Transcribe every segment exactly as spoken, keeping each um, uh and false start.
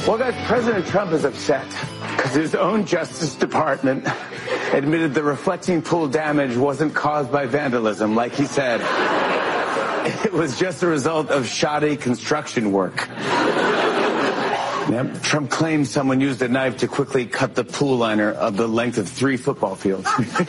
Well, guys, President Trump is upset because his own Justice Department admitted the reflecting pool damage wasn't caused by vandalism, like he said. It was just a result of shoddy construction work. Yep. Trump claims someone used a knife to quickly cut the pool liner of the length of three football fields.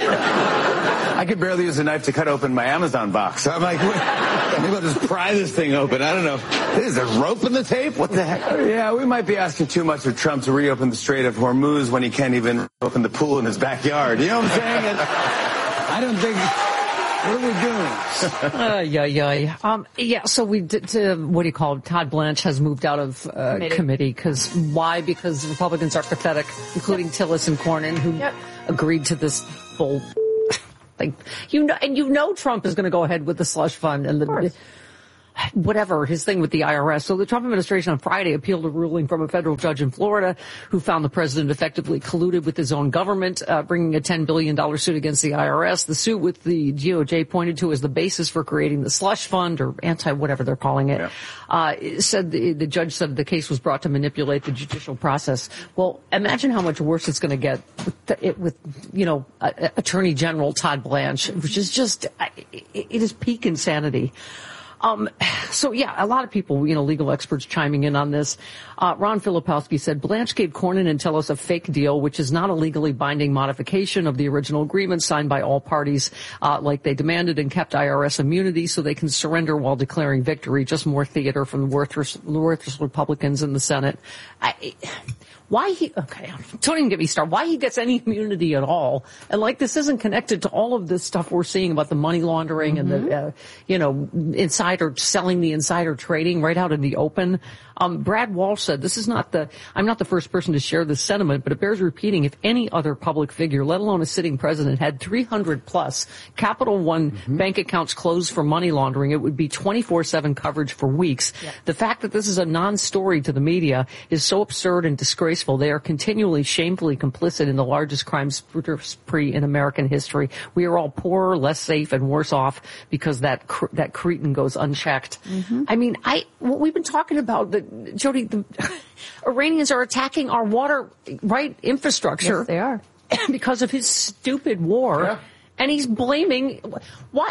I could barely use a knife to cut open my Amazon box. So I'm like, maybe I'll just pry this thing open. I don't know. Is there rope in the tape? What the heck? Yeah, we might be asking too much of Trump to reopen the Strait of Hormuz when he can't even open the pool in his backyard. You know what I'm saying? I don't think... What are we doing? uh, yeah, yeah. Um, yeah, so we did, uh, what do you call it? Todd Blanche has moved out of uh, committee. Because why? Because Republicans are pathetic, including yep. Tillis and Cornyn, who yep. agreed to this bull. Like, you know, and you know Trump is going to go ahead with the slush fund and the whatever, his thing with the I R S. So the Trump administration on Friday appealed a ruling from a federal judge in Florida who found the president effectively colluded with his own government, uh, bringing a ten billion dollars suit against the I R S. The suit, with the D O J pointed to as the basis for creating the slush fund, or anti-whatever they're calling it, yeah. uh, said the, the judge said the case was brought to manipulate the judicial process. Well, imagine how much worse it's going to get with, the, it, with, you know, uh, Attorney General Todd Blanche, which is just, it, it is peak insanity. Um, so yeah, a lot of people, you know, legal experts chiming in on this. Uh, Ron Filipowski said Blanche gave Cornyn and Tillis a fake deal, which is not a legally binding modification of the original agreement signed by all parties, uh, like they demanded, and kept I R S immunity so they can surrender while declaring victory. Just more theater from the worthless, worthless Republicans in the Senate. I, Why he, okay, don't even get me started. Why he gets any immunity at all. And like, this isn't connected to all of this stuff we're seeing about the money laundering mm-hmm. and the, uh, you know, insider selling, the insider trading right out in the open. Um, Brad Walsh said, this is not the, I'm not the first person to share this sentiment, but it bears repeating. If any other public figure, let alone a sitting president, had three hundred plus Capital One mm-hmm. bank accounts closed for money laundering, it would be twenty-four seven coverage for weeks. Yep. The fact that this is a non-story to the media is so absurd and disgraceful. They are continually shamefully complicit in the largest crime spree in American history. We are all poorer, less safe, and worse off because that cre- that cretin goes unchecked. Mm-hmm. I mean, I what we've been talking about, the, Jody, the Iranians are attacking our water right infrastructure. Yes, they are. Because of his stupid war. Yeah. And he's blaming, what?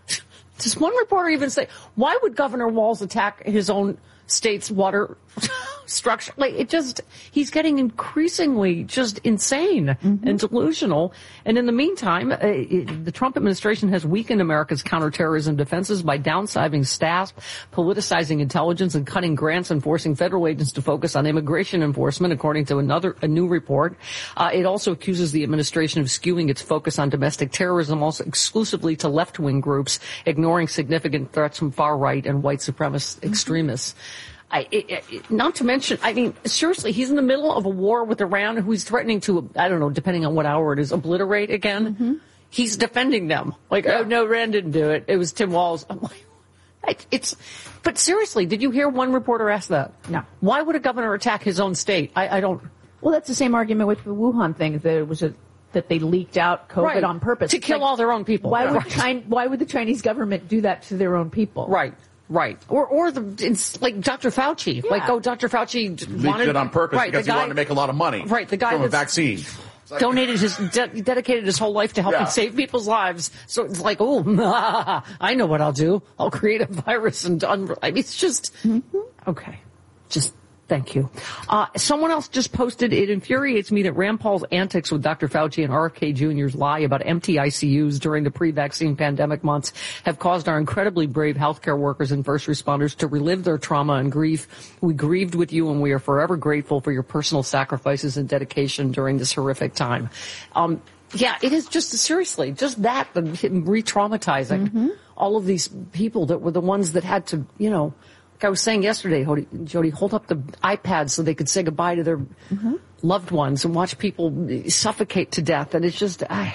Does one reporter even say, why would Governor Walz attack his own state's water structure? Like, it just, he's getting increasingly just insane mm-hmm. and delusional. And in the meantime, uh, it, the Trump administration has weakened America's counterterrorism defenses by downsizing staff, politicizing intelligence, and cutting grants, and forcing federal agents to focus on immigration enforcement, according to another a new report. Uh, it also accuses the administration of skewing its focus on domestic terrorism also exclusively to left-wing groups, ignoring significant threats from far-right and white supremacist mm-hmm. extremists. I, it, it, not to mention, I mean, seriously, he's in the middle of a war with Iran, who he's threatening to, I don't know, depending on what hour it is, obliterate again. Mm-hmm. He's defending them. Like, yeah. oh, no, Iran didn't do it. It was Tim Walz. I'm like, it's, but seriously, did you hear one reporter ask that? No. Why would a governor attack his own state? I, I don't. Well, that's the same argument with the Wuhan thing, that it was a, that they leaked out COVID right. on purpose. To kill like, all their own people. Why yeah. would China, why would the Chinese government do that to their own people? Right. Right. Or, or the, it's like Doctor Fauci. Yeah. Like, oh, Doctor Fauci leaked wanted it on purpose right, because guy, he wanted to make a lot of money. Right. The guy from a vaccine. Like, donated his, de- dedicated his whole life to helping yeah. save people's lives. So it's like, oh, I know what I'll do. I'll create a virus and, un- I mean, it's just, mm-hmm. okay. Just, thank you. Uh, someone else just posted, it infuriates me that Rand Paul's antics with Doctor Fauci and R F K Junior's lie about empty I C Us during the pre-vaccine pandemic months have caused our incredibly brave healthcare workers and first responders to relive their trauma and grief. We grieved with you, and we are forever grateful for your personal sacrifices and dedication during this horrific time. Um, yeah, it is just, seriously, just that, the re-traumatizing mm-hmm. all of these people that were the ones that had to, you know, I was saying yesterday, Jody, hold up the iPads so they could say goodbye to their mm-hmm. loved ones and watch people suffocate to death. And it's just, I,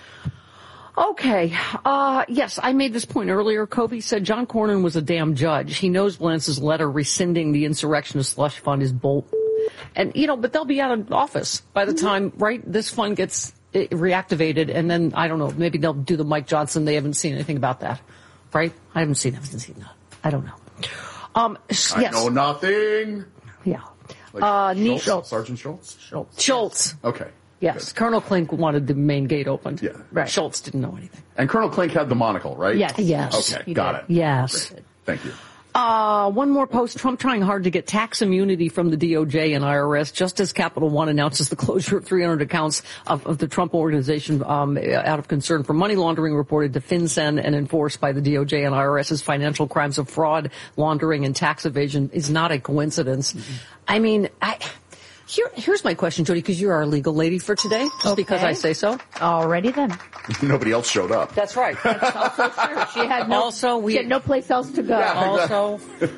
okay. Uh, yes, I made this point earlier. Kobe said John Cornyn was a damn judge. He knows Blance's letter rescinding the insurrectionist slush fund is bull. And, you know, but they'll be out of office by the time, right, this fund gets reactivated. And then, I don't know, maybe they'll do the Mike Johnson. They haven't seen anything about that, right? I haven't seen, haven't seen that. I don't know. Um, I yes. know nothing. Yeah. Like Uh, Schultz? Schultz. Sergeant Schultz? Schultz. Schultz. Okay. Yes. Good. Colonel Klink wanted the main gate opened. Yeah. Right. Schultz didn't know anything. And Colonel Klink had the monocle, right? Yes. Yes. Okay, got did. it. Yes. Great. Thank you. Uh, one more post. Trump trying hard to get tax immunity from the D O J and I R S, just as Capital One announces the closure of three hundred accounts of, of the Trump organization um, out of concern for money laundering reported to FinCEN and enforced by the D O J and I R S's financial crimes of fraud, laundering, and tax evasion is not a coincidence. Mm-hmm. I mean, I... Here, here's my question, Jody, because you're our legal lady for today, just okay. because I say so. Alrighty then. Nobody else showed up. That's right. That's also true. She had no, also, we, she had no place else to go. Yeah. Also,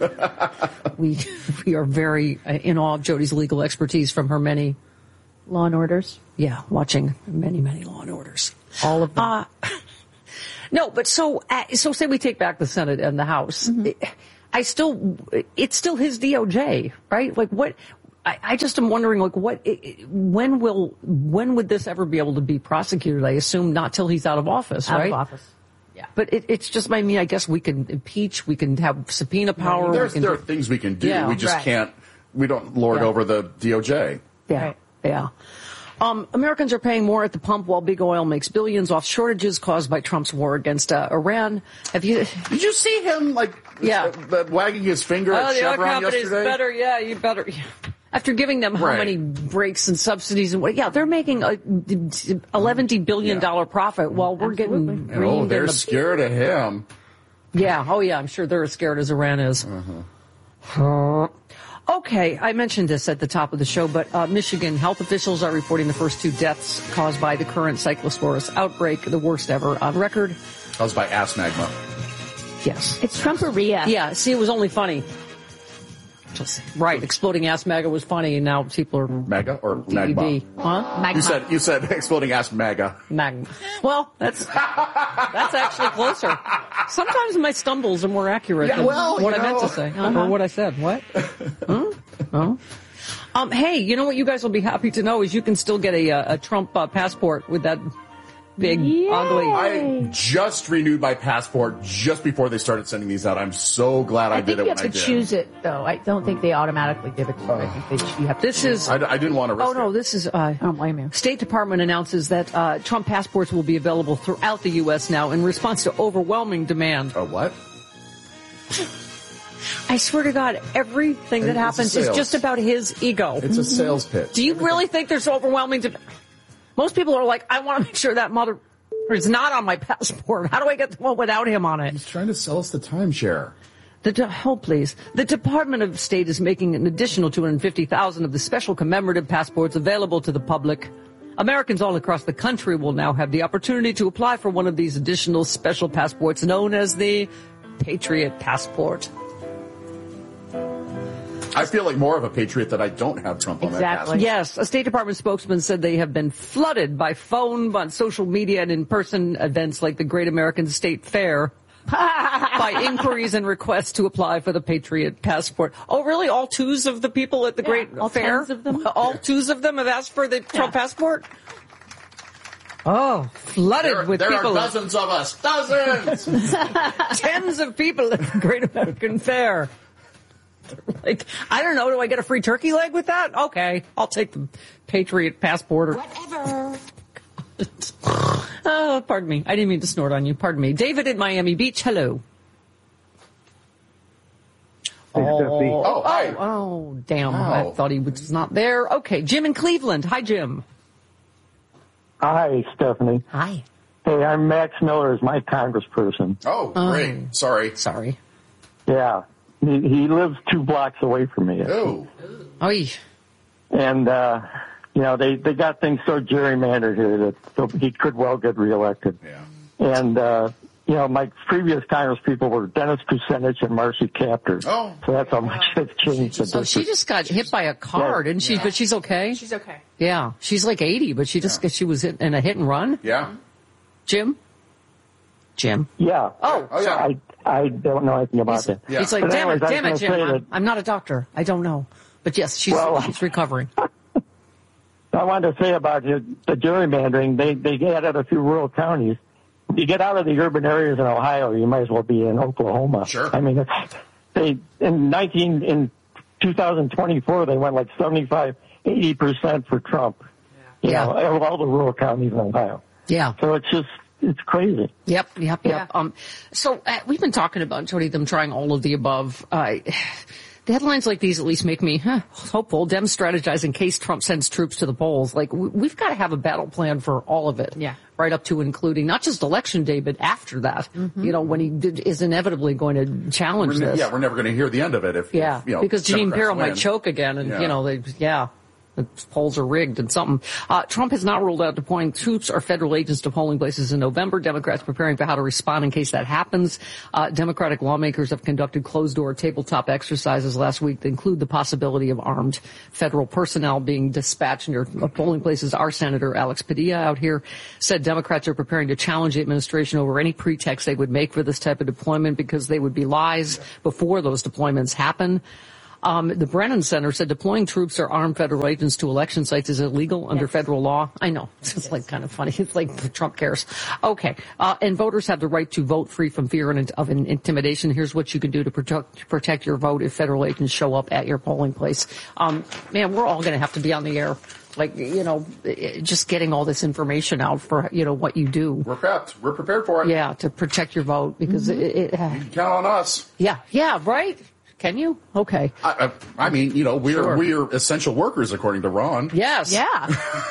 we we are very in awe of Jody's legal expertise from her many Law and Orders. Yeah, watching many, many Law and Orders. All of them. Uh, no, but so uh, so say we take back the Senate and the House. Mm-hmm. It, I still, it's still his D O J, right? Like what? I, I just am wondering, like, what, when will, when would this ever be able to be prosecuted? I assume not till he's out of office, out right? Out of office. Yeah. But it, it's just, I mean, I guess we can impeach, we can have subpoena power. There's, we can there are do, things we can do. Yeah, we just right. can't, we don't lord yeah. over the D O J. Yeah. Right. Yeah. Um, Americans are paying more at the pump while big oil makes billions off shortages caused by Trump's war against uh, Iran. Have you? Did you see him like? Yeah. Uh, wagging his finger oh, at the oil Chevron company's yesterday. better. Yeah, you better. Yeah. After giving them how right. many breaks and subsidies and what? Yeah, they're making a eleven billion dollar yeah. profit while we're Absolutely. getting. And, oh, they're the, scared of him. Yeah. Oh, yeah. I'm sure they're as scared as Iran is. Uh-huh. Okay, I mentioned this at the top of the show, but uh, Michigan health officials are reporting the first two deaths caused by the current Cyclosporus outbreak, the worst ever on record. Caused by ass magma. Yes. It's Trumperia. Yeah, see, it was only funny. Just, right, exploding ass MAGA was funny, and now people are... MAGA or D V D. magma? Huh? Magma. You said, you said exploding ass MAGA. Magma. Well, that's that's actually closer. Sometimes my stumbles are more accurate Yeah, than well, what you I meant know. to say. Uh-huh. Or what I said. What? huh? Oh. Um, hey, you know what you guys will be happy to know is you can still get a, a Trump uh, passport with that big, Yay. ugly... I just renewed my passport just before they started sending these out. I'm so glad I, I did think it you when have I to did. choose it, though. I don't think they automatically give it to you. Oh. I think they, you have to This choose is... I, I didn't want to risk Oh, no, it. this is... Uh, I don't blame you. State Department announces that uh, Trump passports will be available throughout the U S now in response to overwhelming demand. A what? I swear to God, everything that It's a happens is sales. just about his ego. It's a sales pitch. Do you really think there's overwhelming demand? Most people are like, I want to make sure that mother is not on my passport. How do I get the one without him on it? He's trying to sell us the timeshare. The de- hold, please. The Department of State is making an additional two hundred fifty thousand of the special commemorative passports available to the public. Americans all across the country will now have the opportunity to apply for one of these additional special passports known as the Patriot Passport. I feel like more of a patriot that I don't have Trump on my Exactly. passport. Yes, a State Department spokesman said they have been flooded by phone, on social media, and in-person events like the Great American State Fair by inquiries and requests to apply for the Patriot Passport. Oh, really? All twos of the people at the Yeah, Great all Fair? tens of them. All twos of them have asked for the Trump passport? Oh, flooded There, with there people. are dozens of us. Dozens! Tens of people at the Great American Fair. Like, I don't know, do I get a free turkey leg with that? Okay, I'll take the Patriot Passport or whatever. Oh, pardon me. I didn't mean to snort on you. Pardon me. David in Miami Beach, hello. Oh, oh, hi. Oh, oh, damn. Wow. I thought he was not there. Okay, Jim in Cleveland. Hi, Jim. Hi, Stephanie. Hi. Hey, I'm Max Miller, is my congressperson. Oh, great. Oh. Sorry. Sorry. Yeah, he, he lives two blocks away from me. Oh. Oy. And, uh, you know, they, they got things so gerrymandered here that so he could well get reelected. Yeah. And, uh, you know, my previous congresspeople were Dennis Kucinich and Marcy Kaptur. Oh. So that's how much they've changed the Oh, she district. just got hit by a car, Yeah. didn't she? But she's okay? She's okay. Yeah. She's like eighty, but she just, Yeah. she was in, in a hit and run. Yeah. Jim? Jim? Yeah. Oh, Oh, yeah. I, I don't know anything about He's, that. Yeah. he's like, But damn anyways, it, I was damn it, gonna Jim. say I'm, that- I'm not a doctor. I don't know. But yes, she's, Well, she's recovering. I wanted to say about the the gerrymandering, they, they added a few rural counties. If you get out of the urban areas in Ohio, you might as well be in Oklahoma. Sure. I mean, it's, they, in nineteen, in two thousand twenty-four, they went like seventy-five, eighty percent for Trump. Yeah. You yeah. know, of all the rural counties in Ohio. Yeah. So it's just, it's crazy. Yep, yep, Yeah. yep. Um, so uh, we've been talking about, Jody, them trying all of the above. Uh, the headlines like these at least make me huh, hopeful. Dems strategize in case Trump sends troops to the polls. Like, we, we've got to have a battle plan for all of it. Yeah. Right up to including not just election day, but after that. Mm-hmm. You know, when he did, is inevitably going to challenge we're, this. Yeah, we're never going to hear the end of it if, Yeah, if, you know, because Jeanine Democrats Pirro win. might choke again, and, Yeah. you know, they, yeah. The polls are rigged and something. Uh, Trump has not ruled out deploying troops or federal agents to polling places in November. Democrats preparing for how to respond in case that happens. Uh, Democratic lawmakers have conducted closed-door tabletop exercises last week that include the possibility of armed federal personnel being dispatched near polling places. Our Senator Alex Padilla out here said Democrats are preparing to challenge the administration over any pretext they would make for this type of deployment because they would be lies before those deployments happen. Um, the Brennan Center said deploying troops or armed federal agents to election sites is illegal under yes. federal law. I know. It's like kind of funny. It's like Trump cares. Okay. Uh, and voters have the right to vote free from fear and of an intimidation. Here's what you can do to protect, protect your vote if federal agents show up at your polling place. Um, man, we're all going to have to be on the air. Like, you know, just getting all this information out for, you know, what you do. We're prepped. We're prepared for it. Yeah, to protect your vote because mm-hmm. it, it uh, you can count on us. Yeah. Yeah. Right. Can you? Okay. I, I, I mean, you know, we're Sure. we're essential workers, according to Ron. Yes. Yeah.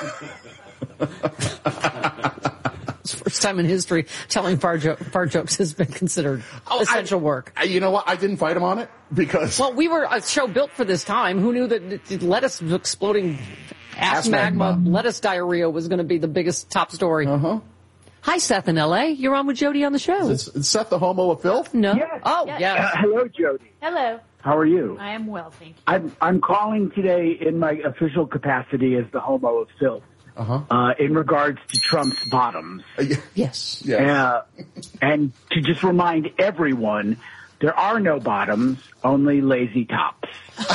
It's the first time in history telling fart, jo- fart jokes has been considered Oh, essential I, work. I, you know what? I didn't fight him on it because... Well, we were a show built for this time. Who knew that lettuce exploding ass, Ass magma, magma. lettuce diarrhea was going to be the biggest top story? Uh-huh. Hi, Seth in L A. You're on with Jody on the show. Is, is Seth the homo of filth? No. Yes. Oh, Yes. yes. Uh, hello, Jody. Hello. How are you? I am well, thank you. I'm I'm calling today in my official capacity as the homo of filth. Uh-huh. Uh, in regards to Trump's bottoms. Uh, yeah. Yes. Yeah. Uh, and to just remind everyone, there are no bottoms, only lazy tops.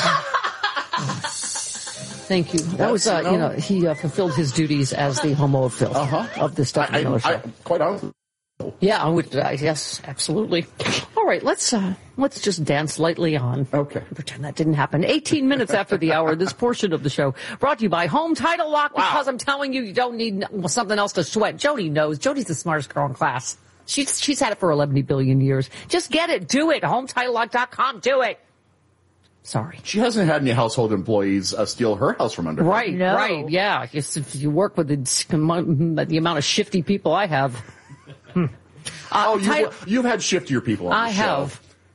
Thank you. That was, uh, you know, he uh, fulfilled his duties as the homo of filth Uh-huh. of the Stephanie I, Miller I, show. I, quite honestly. Yeah, I would, uh, yes, absolutely. All right, let's uh, let's just dance lightly on. Okay. Pretend that didn't happen. eighteen minutes after the hour, this portion of the show brought to you by Home Title Lock, because I'm telling you, you don't need something else to sweat. Jody knows. Jody's the smartest girl in class. She's she's had it for eleven billion years. Just get it. Do it. Home Title Lock dot com. Do it. Sorry. She hasn't had any household employees uh, steal her house from under her. Right, No. right, yeah. Just if you work with the, the amount of shifty people I have. Hmm. Uh, Oh, you, title- you've had shiftier people on I the show.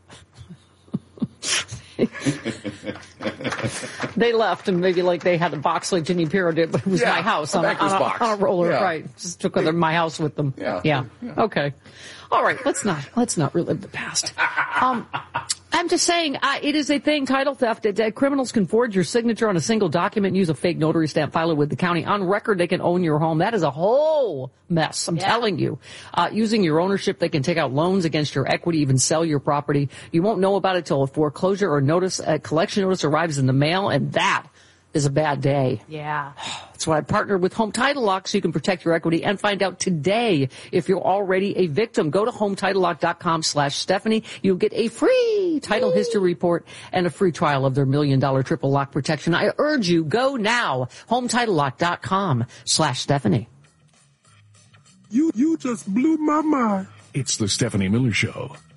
have. They left, and maybe like they had a box like Jeanine Pirro did, but it was Yeah, my house a on a, banker's on, a, box. on a roller. Yeah. Right, just took other my house with them. Yeah. yeah, Yeah. Okay. All right, let's not let's not relive the past. Um, I'm just saying, uh, it is a thing. Title theft. Uh, criminals can forge your signature on a single document, use a fake notary stamp, file it with the county. On record, they can own your home. That is a whole mess. I'm Yeah. telling you. Uh, using your ownership, they can take out loans against your equity, even sell your property. You won't know about it till a foreclosure or notice, a collection notice arrives in the mail, and that is a bad day. Yeah. That's why I partnered with Home Title Lock so you can protect your equity and find out today if you're already a victim. Go to home title lock dot com slash Stephanie. You'll get a free title history report and a free trial of their million dollar triple lock protection. I urge you, go now. home title lock dot com slash Stephanie. You, you just blew my mind. It's the Stephanie Miller Show.